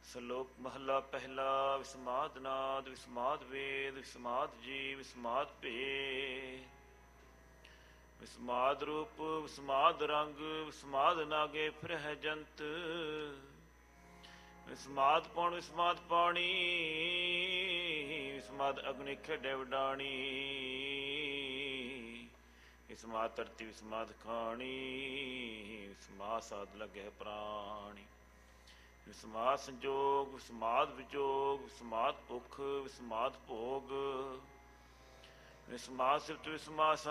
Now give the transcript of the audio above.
ਸ਼ਲੋਕ ਮਹਲਾ ਪਹਿਲਾ। ਵਿਸਮਾਦ ਨਾਦ ਵਿਸਮਾਦ ਵੇਦ ਵਿਸਮਾਦ ਜੀ ਵਿਸਮਾਦ ਭੇ। ਵਿਸਮਾਦ ਰੂਪ ਵਿਸਮਾਦ ਰੰਗ ਵਿਸਮਾਦ ਨਾਗੇ ਫਿਰਹਿ ਜੰਤ। ਵਿਸਮਾਦ ਪੌਣ ਵਿਸਮਾਦ ਪਾਣੀ ਵਿਸਮਾਦ ਅਗਨਿ ਖੇਡੇ ਵਡਾਣੀ। ਵਿਸਮਾਦ ਧਰਤੀ ਵਿਸਮਾਦ ਖਾਣੀ ਵਿਸਮਾਦ ਸਾਧ ਲਗਹਿ ਪ੍ਰਾਣੀ। ਵਿਸਮਾਦ ਸੰਜੋਗ ਵਿਸਮਾਦ ਵਿਜੋਗ ਵਿਸਮਾਦ ਭੁੱਖ ਵਿਸਮਾਦ ਭੋਗ। ਵਿਸਮਾਦ ਸਿਫਤ ਵਿਸਮਾਦ